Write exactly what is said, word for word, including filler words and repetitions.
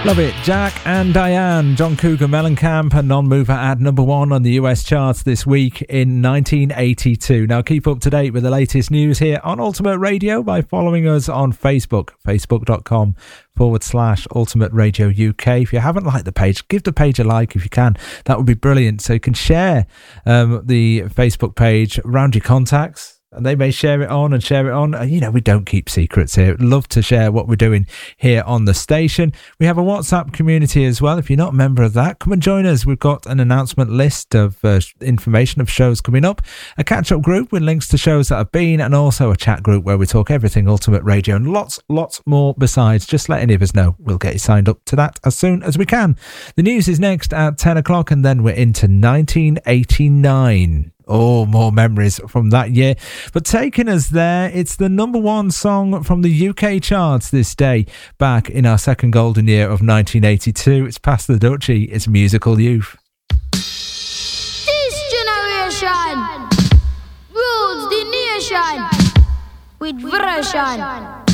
Love it. Jack and Diane, John Cougar Mellencamp and Non-Mover at number one on the U S charts this week in nineteen eighty-two. Now keep up to date with the latest news here on Ultimate Radio by following us on Facebook, facebook.com forward slash Ultimate Radio U K. If you haven't liked the page, give the page a like if you can. That would be brilliant. So you can share um, the Facebook page around your contacts. And they may share it on and share it on. And, you know, we don't keep secrets here. Love to share what we're doing here on the station. We have a WhatsApp community as well. If you're not a member of that, come and join us. We've got an announcement list of uh, information of shows coming up, a catch-up group with links to shows that have been, and also a chat group where we talk everything Ultimate Radio and lots, lots more besides. Just let any of us know. We'll get you signed up to that as soon as we can. The news is next at ten o'clock, and then we're into nineteen eighty-nine. Oh, more memories from that year. But taking us there, it's the number one song from the U K charts this day, back in our second golden year of nineteen eighty-two. It's Pass the Dutchie, it's Musical Youth. This generation rules the nation with version.